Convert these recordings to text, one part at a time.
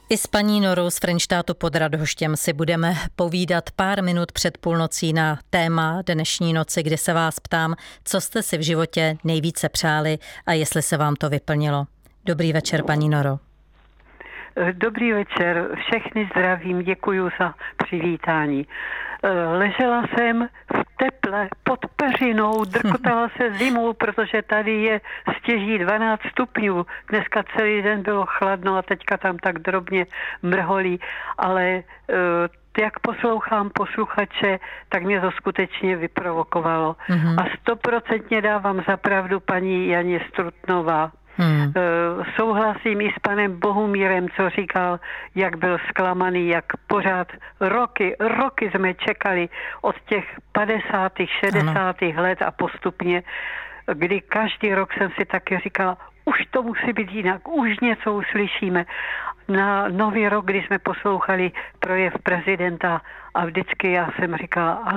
I s paní Norou z Frenštátu pod Radhoštěm si budeme povídat pár minut před půlnocí na téma dnešní noci, kde se vás ptám, co jste si v životě nejvíce přáli a jestli se vám to vyplnilo. Dobrý večer, paní Noro. Dobrý večer, všechny zdravím, děkuji za přivítání. Ležela jsem v teple pod peřinou, drkotala se zimou, protože tady je stěží 12 stupňů. Dneska celý den bylo chladno a teďka tam tak drobně mrholí, ale jak poslouchám posluchače, tak mě to skutečně vyprovokovalo. A 100% dávám za pravdu paní Janě Strutnová. Souhlasím i s panem Bohumírem, co říkal, jak byl zklamaný, jak pořád roky jsme čekali od těch 50., 60. let a postupně, kdy každý rok jsem si taky říkal, už to musí být jinak, už něco uslyšíme. Na Nový rok, kdy jsme poslouchali projev prezidenta a vždycky já jsem říkala, a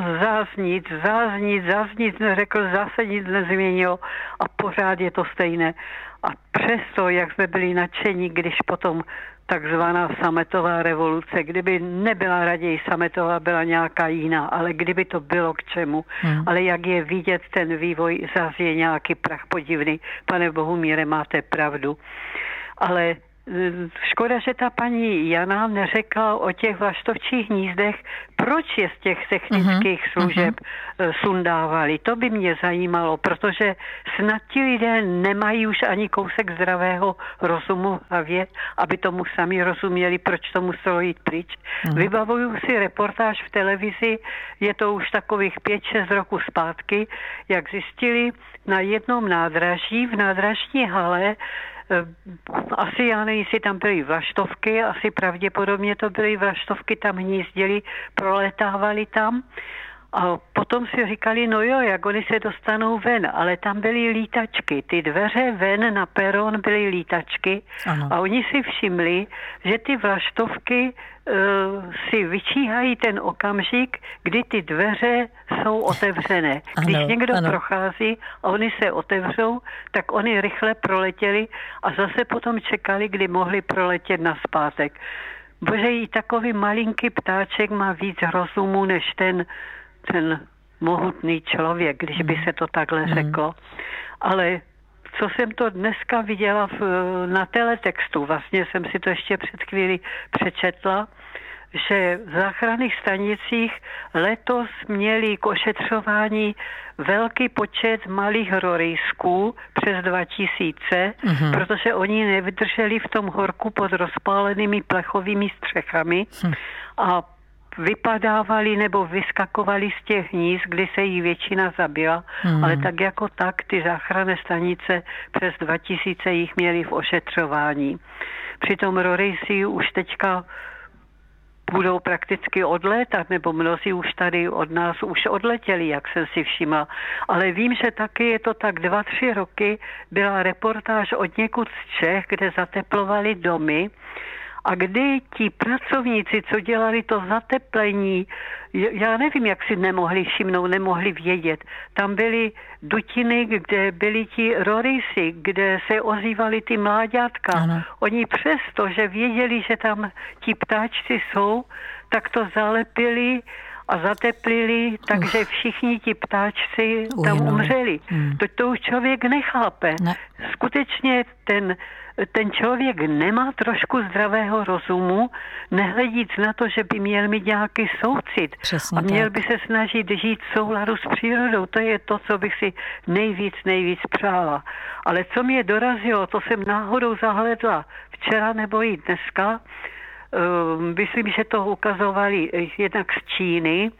zás nic neřekl, zase nic nezměnil a pořád je to stejné. A přesto, jak jsme byli nadšení, když potom takzvaná sametová revoluce, kdyby nebyla raději sametová, byla nějaká jiná, ale kdyby to bylo k čemu. Ale jak je vidět ten vývoj, zase je nějaký prach podivný. Pane Bohumíre, máte pravdu. Ale škoda, že ta paní Jana neřekla o těch vlaštovčích hnízdech, proč je z těch technických služeb sundávali. To by mě zajímalo, protože snad ti lidé nemají už ani kousek zdravého rozumu v hlavě, aby tomu sami rozuměli, proč to muselo jít pryč. Vybavuju si reportáž v televizi, je to už takových 5-6 roků zpátky, jak zjistili na jednom nádraží, v nádražní hale, asi, já nevím, jestli tam byly vlaštovky, asi pravděpodobně to byly vlaštovky, tam hnízdili, proletávali tam a potom si říkali, no jo, jak oni se dostanou ven, ale tam byly lítačky, ty dveře ven na peron byly lítačky. Ano. A oni si všimli, že ty vlaštovky si vyčíhají ten okamžik, kdy ty dveře jsou otevřené. Když někdo prochází a oni se otevřou, tak oni rychle proletěli a zase potom čekali, kdy mohli proletět nazpátek. Bože, i takový malinký ptáček má víc rozumu než ten mohutný člověk, když by se to takhle řeklo. Ale co jsem to dneska viděla na teletextu, vlastně jsem si to ještě před chvíli přečetla, že v záchranných stanicích letos měli k ošetřování velký počet malých rorejsků, přes 2000, protože oni nevydrželi v tom horku pod rozpálenými plechovými střechami a vypadávali nebo vyskakovali z těch hnízd, kdy se jich většina zabila, ale tak jako tak ty záchranné stanice přes 2000 jich měli v ošetřování. Přitom rorejsi už teďka budou prakticky odlétat, nebo mnozí už tady od nás už odletěli, jak jsem si všimla. Ale vím, že taky je to tak 2-3 roky, byla reportáž od někud z Čech, kde zateplovali domy a kdy ti pracovníci, co dělali to zateplení, já nevím, jak si nemohli všimnout, nemohli vědět. Tam byly dutiny, kde byli ti rorysy, kde se ozývali ty mláďátka. Ano. Oni přesto, že věděli, že tam ti ptáčci jsou, tak to zalepili a zateplili, takže všichni ti ptáčci tam umřeli. To už člověk nechápe. Ne. Skutečně ten člověk nemá trošku zdravého rozumu, nehledíc na to, že by měl mít nějaký soucit. Přesně a měl by se snažit žít v souladu s přírodou. To je to, co bych si nejvíc přála. Ale co mě dorazilo, to jsem náhodou zahledla včera nebo i dneska, myslím, že to ukazovali jednak z Číny,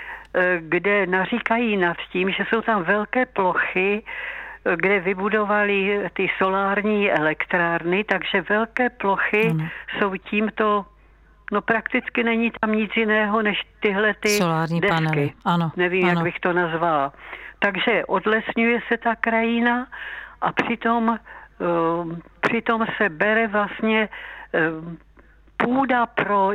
kde naříkají nad tím, že jsou tam velké plochy, kde vybudovali ty solární elektrárny, takže velké plochy jsou tímto, no prakticky není tam nic jiného, než tyhle ty solární desky. Panely. Ano, nevím, jak bych to nazvala. Takže odlesňuje se ta krajina a přitom se bere vlastně půda pro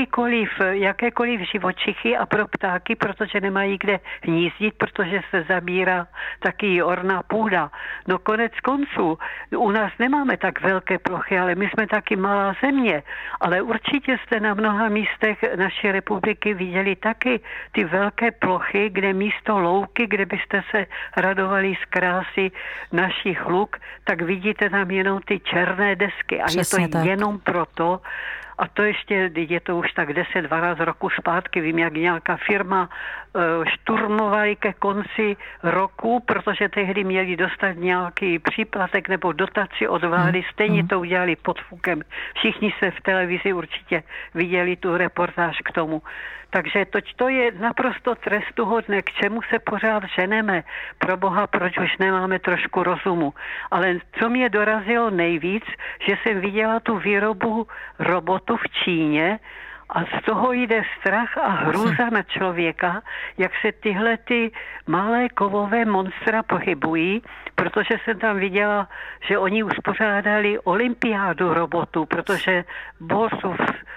jakékoliv živočichy a pro ptáky, protože nemají kde hnízdit, protože se zabírá taky orná půda. No konec konců, u nás nemáme tak velké plochy, ale my jsme taky malá země. Ale určitě jste na mnoha místech naší republiky viděli taky ty velké plochy, kde místo louky, kde byste se radovali z krásy našich luk, tak vidíte tam jenom ty černé desky. A přesně je to tak. jenom proto, a to ještě, je to už tak 10-12 roků zpátky, vím, jak nějaká firma šturmovali ke konci roku, protože tehdy měli dostat nějaký příplatek nebo dotaci od vlády, stejně to udělali pod fukem. Všichni se v televizi určitě viděli tu reportáž k tomu. Takže to je naprosto trestuhodné, k čemu se pořád ženeme. Pro Boha, proč už nemáme trošku rozumu. Ale co mě dorazilo nejvíc, že jsem viděla tu výrobu robotu v Číně a z toho jde strach a hrůza na člověka, jak se tyhle ty malé kovové monstra pohybují, protože jsem tam viděla, že oni uspořádali olympiádu robotů, protože Bossův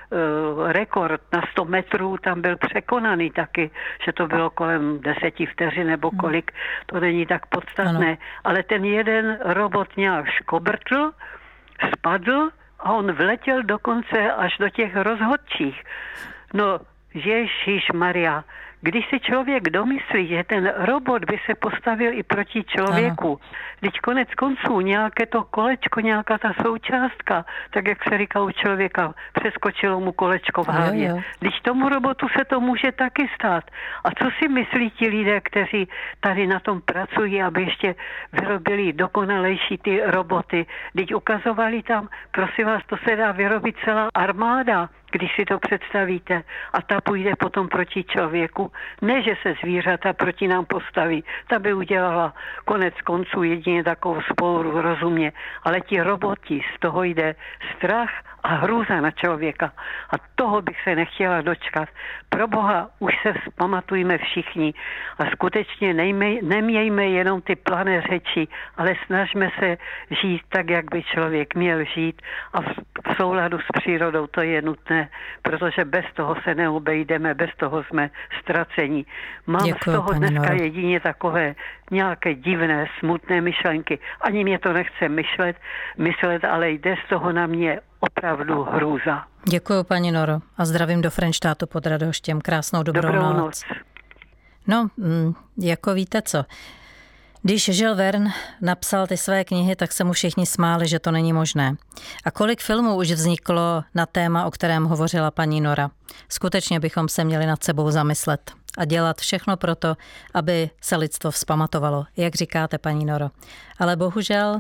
rekord na 100 metrů tam byl překonaný taky, že to bylo kolem 10 vteřin nebo kolik, to není tak podstatné. Ano. Ale ten jeden robot nějak škobrtl, spadl a on vletěl dokonce až do těch rozhodčích. No, Ježišmarja, když si člověk domyslí, že ten robot by se postavil i proti člověku, když konec konců nějaké to kolečko, nějaká ta součástka, tak jak se říká u člověka, přeskočilo mu kolečko v hlavě. Když tomu robotu se to může taky stát. A co si myslí ti lidé, kteří tady na tom pracují, aby ještě vyrobili dokonalejší ty roboty? Když ukazovali tam, prosím vás, to se dá vyrobit celá armáda, když si to představíte, a ta půjde potom proti člověku. Ne, že se zvířata proti nám postaví, ta by udělala konec konců jedině takovou spouru rozumně, ale ti roboti, z toho jde strach a hrůza na člověka. A toho bych se nechtěla dočkat. Pro Boha, už se pamatujme všichni a skutečně nemějme jenom ty plané řeči, ale snažme se žít tak, jak by člověk měl žít a v souladu s přírodou, to je nutné, protože bez toho se neobejdeme, bez toho jsme ztraceni. Mám z toho dneska jedině takové nějaké divné, smutné myšlenky. Ani mě to nechce myslet, ale jde z toho na mě opravdu hrůza. Děkuju, paní Noro, a zdravím do Frenštátu pod Radhoštěm. Krásnou dobrou noc. No, jako víte co, když Jules Verne napsal ty své knihy, tak se mu všichni smáli, že to není možné. A kolik filmů už vzniklo na téma, o kterém hovořila paní Nora. Skutečně bychom se měli nad sebou zamyslet a dělat všechno pro to, aby se lidstvo vzpamatovalo, jak říkáte, paní Noro. Ale bohužel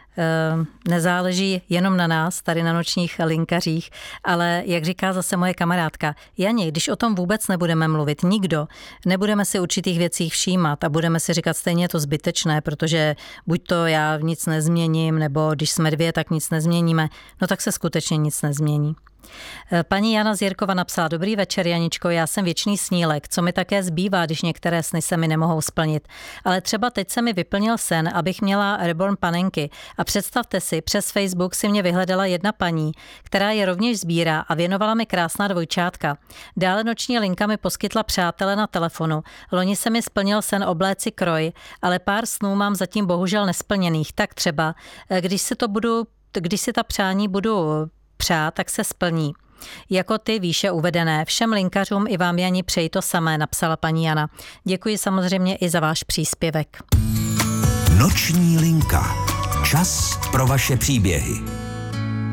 nezáleží jenom na nás, tady na nočních linkařích, ale jak říká zase moje kamarádka, Jani, když o tom vůbec nebudeme mluvit, nikdo, nebudeme si určitých věcí všímat a budeme si říkat stejně je to zbytečné, protože buď to já nic nezměním, nebo když jsme dvě, tak nic nezměníme, no tak se skutečně nic nezmění. Paní Jana Zírkova napsala: Dobrý večer, Janičko, já jsem věčný snílek, co mi také zbývá, když některé sny se mi nemohou splnit. Ale třeba teď se mi vyplnil sen, abych měla reborn panenky. A představte si, přes Facebook si mě vyhledala jedna paní, která je rovněž sbírá a věnovala mi krásná dvojčátka. Dále noční linka mi poskytla přátele na telefonu. Loni se mi splnil sen obléci kroj, ale pár snů mám zatím bohužel nesplněných. Tak třeba, když si ta přání budu přát, tak se splní. Jako ty výše uvedené. Všem linkařům i vám, Jani, přeji to samé, napsala paní Jana. Děkuji samozřejmě i za váš příspěvek. Noční linka. Čas pro vaše příběhy.